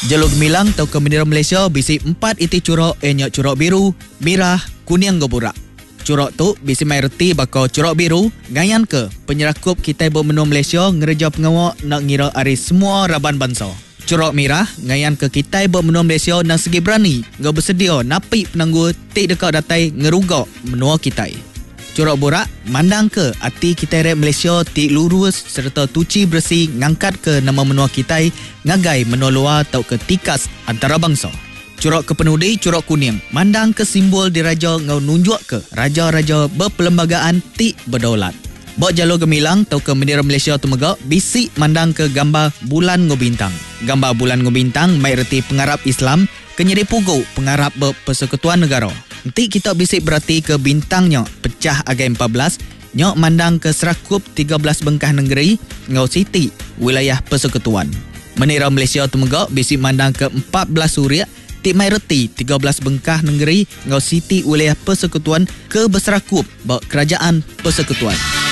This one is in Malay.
Jalur gemilang atau ke bendera Malaysia bisi 4 iti curok nyok curok biru, merah, kuning goburak. Curok tu bisi mai reti bakal curok biru ngayan ke penyerakup kita benua Malaysia ngereja pengawak nak ngira ari semua raban bangsa. Curok merah ngayan ke kita benua Malaysia nak segi berani ngau bersedia napi penangguh tik dekat datai ngerugak menua kita. Curok borak mandang ke hati kita rep Malaysia tik lurus serta tuci bersih ngangkat ke nama menua kita ngagai menua luar atau ke tikas antara bangsa. Curok kepenudi curok kuning mandang ke simbol diraja ngau nunjuk ke raja-raja berperlembagaan tik berdaulat. Bok jalur gemilang atau ke bendera Malaysia tu megak bisik mandang ke gambar bulan ngau bintang. Gambar bulan ngau bintang mai reti pengarap Islam kenyeri pugu pengarap berpersekutuan negara. Nanti kita bisik berarti ke bintangnya pecah agai 14 nyok mandang ke serakup 13 bengkah negeri ngau siti wilayah persekutuan. Menira Malaysia tu megak bisik mandang ke 14 suria tik mai reti 13 bengkah negeri ngau siti wilayah persekutuan ke berserakup bak kerajaan persekutuan.